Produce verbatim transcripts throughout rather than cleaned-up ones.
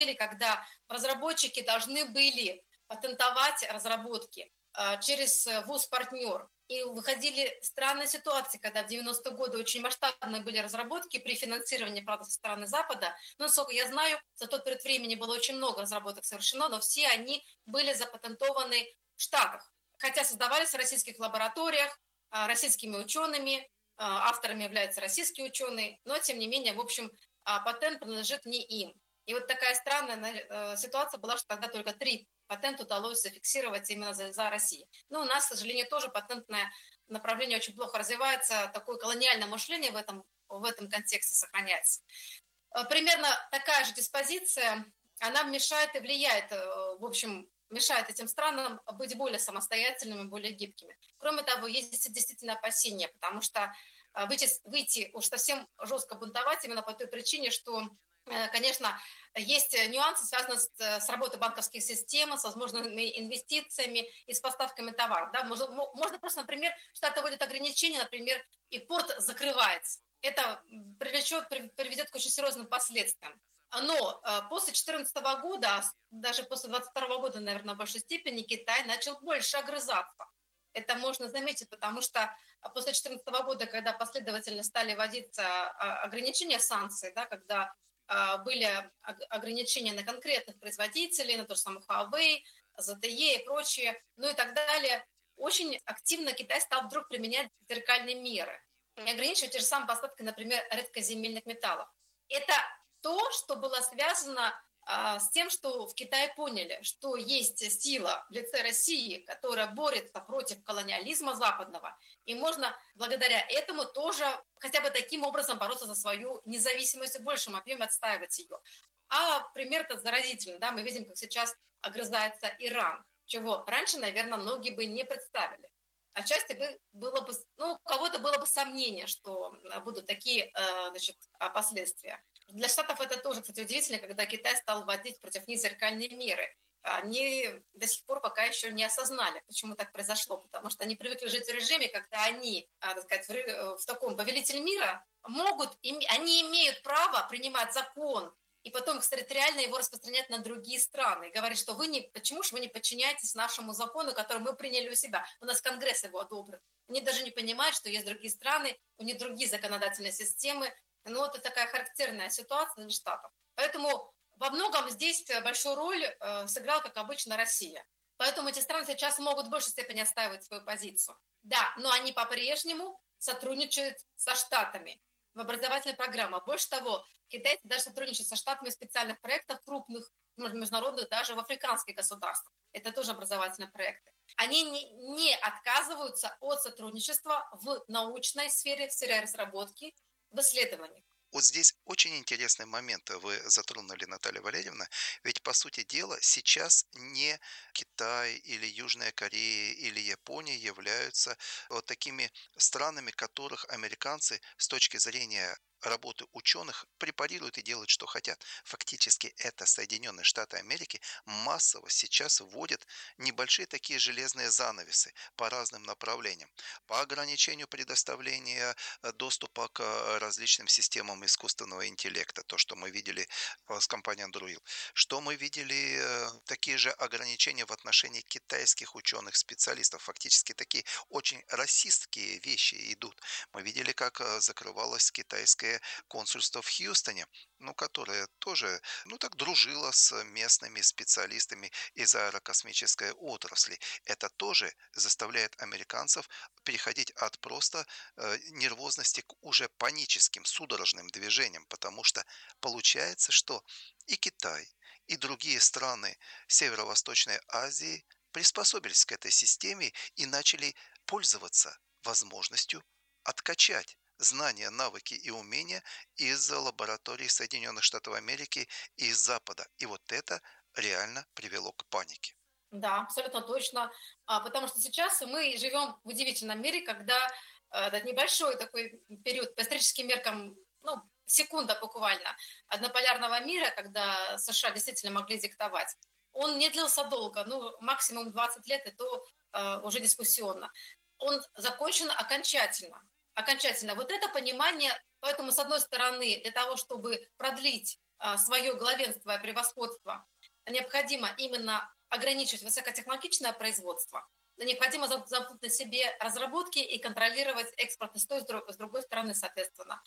когда разработчики должны были патентовать разработки через вуз-партнер. И выходили странные ситуации, когда в девяностые годы очень масштабные были разработки при финансировании, правда, со стороны Запада. Но, насколько я знаю, за тот период времени было очень много разработок совершено, но все они были запатентованы в Штатах. Хотя создавались в российских лабораториях, российскими учеными, авторами являются российские ученые, но, тем не менее, в общем, патент принадлежит не им. И вот такая странная ситуация была, что тогда только три патента удалось зафиксировать именно за, за Россией. Но у нас, к сожалению, тоже патентное направление очень плохо развивается, такое колониальное мышление в этом, в этом контексте сохраняется. Примерно такая же диспозиция, она мешает и влияет, в общем, мешает этим странам быть более самостоятельными, более гибкими. Кроме того, есть действительно опасения, потому что выйти, выйти уж совсем жестко бунтовать именно по той причине, что, конечно, есть нюансы, связанные с, с работой банковских систем, с возможными инвестициями и с поставками товаров. Да? Можно, можно просто, например, Штаты вводят ограничения, например, и порт закрывается. Это привлечет, приведет к очень серьезным последствиям. Но после две тысячи четырнадцатого года, даже после две тысячи двадцать второго года, наверное, в большей степени, Китай начал больше огрызаться. Это можно заметить, потому что после две тысячи четырнадцатого года, когда последовательно стали вводиться ограничения санкций, да, когда были ограничения на конкретных производителей, на то же самое Huawei, зет те и и прочее, ну и так далее, очень активно Китай стал вдруг применять зеркальные меры и ограничивать те же самые поставки, например, редкоземельных металлов. Это то, что было связано а, с тем, что в Китае поняли, что есть сила в лице России, которая борется против колониализма западного, и можно благодаря этому тоже хотя бы таким образом бороться за свою независимость и в большем объеме отстаивать ее. А пример-то заразительный, да, мы видим, как сейчас огрызается Иран, чего раньше, наверное, многие бы не представили. Отчасти бы было бы, ну, у кого-то было бы сомнение, что будут такие, значит, последствия. Для Штатов это тоже, кстати, удивительно, когда Китай стал вводить против них зеркальные меры. Они до сих пор пока еще не осознали, почему так произошло, потому что они привыкли жить в режиме, когда они, так сказать, в, в таком повелитель мира могут, они имеют право принимать закон и потом экстерриториально его распространять на другие страны. И говорить, что вы не, почему же вы не подчиняетесь нашему закону, который мы приняли у себя? У нас Конгресс его одобрил. Они даже не понимают, что есть другие страны, у них другие законодательные системы. Ну, это такая характерная ситуация для Штатов. Поэтому во многом здесь большую роль э, сыграла, как обычно, Россия. Поэтому эти страны сейчас могут в большей степени отстаивать свою позицию. Да, но они по-прежнему сотрудничают со Штатами в образовательной программе. Больше того, китайцы даже сотрудничают со Штатами в специальных проектах крупных, международных, даже в африканских государствах. Это тоже образовательные проекты. Они не, не отказываются от сотрудничества в научной сфере, в сфере разработки, в исследованиях. Вот здесь очень интересный момент вы затронули, Наталья Валерьевна. Ведь, по сути дела, сейчас не Китай или Южная Корея или Япония являются вот такими странами, которых американцы с точки зрения работы ученых препарируют и делают, что хотят. Фактически это Соединенные Штаты Америки массово сейчас вводят небольшие такие железные занавесы по разным направлениям. По ограничению предоставления доступа к различным системам искусственного интеллекта, то, что мы видели с компанией Anduril, что мы видели такие же ограничения в отношении китайских ученых-специалистов. Фактически такие очень расистские вещи идут. Мы видели, как закрывалось китайское консульство в Хьюстоне, ну, которое тоже, ну, так дружило с местными специалистами из аэрокосмической отрасли. Это тоже заставляет американцев переходить от просто э, нервозности к уже паническим, судорожным движениям, потому что получается, что и Китай, и другие страны Северо-Восточной Азии приспособились к этой системе и начали пользоваться возможностью откачать знания, навыки и умения из лабораторий Соединенных Штатов Америки и из Запада. И вот это реально привело к панике. Да, абсолютно точно. А, потому что сейчас мы живем в удивительном мире, когда этот небольшой такой период по историческим меркам, ну, секунда буквально, однополярного мира, когда США действительно могли диктовать, он не длился долго, ну, максимум двадцать лет, и то э, уже дискуссионно. Он закончен окончательно. Окончательно. Вот это понимание, поэтому, с одной стороны, для того, чтобы продлить свое главенство и превосходство, необходимо именно ограничивать высокотехнологичное производство, необходимо замкнуть на себе разработки и контролировать экспорт с той, с другой стороны, соответственно.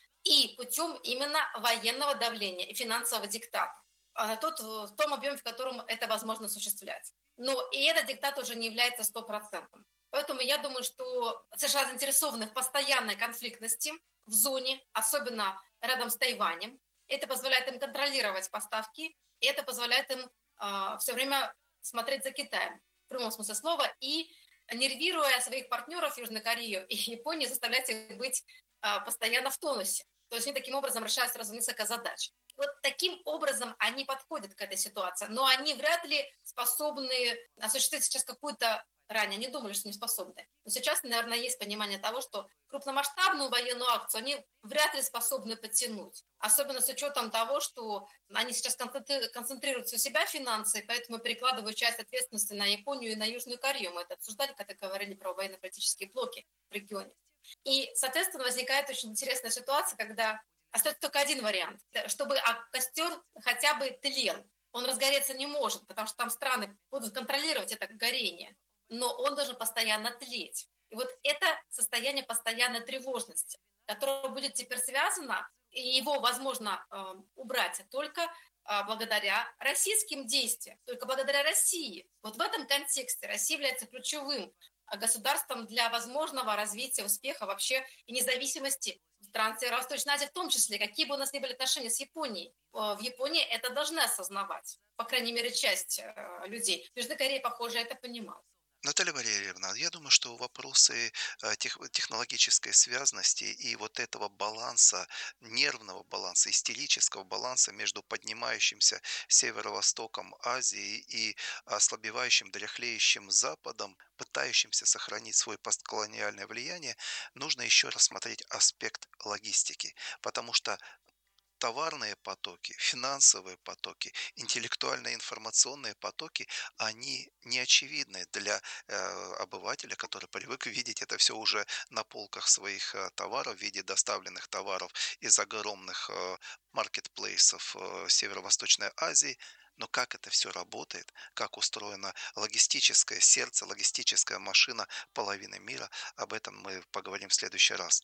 И путем именно военного давления и финансового диктата. Тот, в том объеме, в котором это возможно осуществлять. Но и этот диктат уже не является стопроцентным. Поэтому я думаю, что США заинтересованы в постоянной конфликтности в зоне, особенно рядом с Тайванем. Это позволяет им контролировать поставки, и это позволяет им э, все время смотреть за Китаем, в прямом смысле слова, и нервируя своих партнеров Южной Кореи и Японии, заставлять их быть э, постоянно в тонусе. То есть они таким образом решают сразу несколько задач. Вот таким образом они подходят к этой ситуации, но они вряд ли способны осуществить сейчас какую-то... Ранее они думали, что не способны. Но сейчас, наверное, есть понимание того, что крупномасштабную военную акцию они вряд ли способны подтянуть. Особенно с учетом того, что они сейчас концентрируются у себя финансы, поэтому перекладывают часть ответственности на Японию и на Южную Корею. Мы это обсуждали, когда говорили про военно-политические блоки в регионе. И, соответственно, возникает очень интересная ситуация, когда остается только один вариант, чтобы костер хотя бы тлел. Он разгореться не может, потому что там страны будут контролировать это горение, но он должен постоянно тлеть. И вот это состояние постоянной тревожности, которое будет теперь связано, и его возможно э, убрать только э, благодаря российским действиям, только благодаря России. Вот в этом контексте Россия является ключевым государством для возможного развития успеха вообще и независимости стран Северо-Восточной Азии, в том числе, какие бы у нас ни были отношения с Японией. В Японии это должны осознавать, по крайней мере, часть людей. В Южной Корее, похоже, это понимают. Наталья Валерьевна, я думаю, что вопросы э, тех- технологической связности и вот этого баланса, нервного баланса, истерического баланса между поднимающимся северо-востоком Азии и ослабевающим, дряхлеющим Западом, пытающимся сохранить свое постколониальное влияние, нужно еще рассмотреть аспект логистики, потому что товарные потоки, финансовые потоки, интеллектуально-информационные потоки, они не очевидны для э, обывателя, который привык видеть это все уже на полках своих э, товаров в виде доставленных товаров из огромных э, маркетплейсов э, Северо-Восточной Азии. Но как это все работает, как устроено логистическое сердце, логистическая машина половины мира, об этом мы поговорим в следующий раз.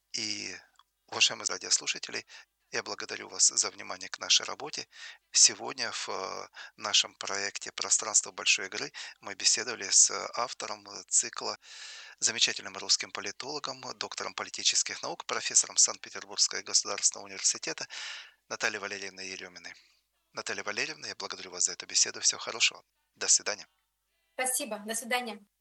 И, уважаемые радиослушатели, я благодарю вас за внимание к нашей работе. Сегодня в э, нашем проекте «Пространство большой игры» мы беседовали с э, автором э, цикла, замечательным русским политологом, доктором политических наук, профессором Санкт-Петербургского государственного университета Натальей Валерьевной Ереминой. Наталья Валерьевна, я благодарю вас за эту беседу. Всего хорошего. До свидания. Спасибо. До свидания.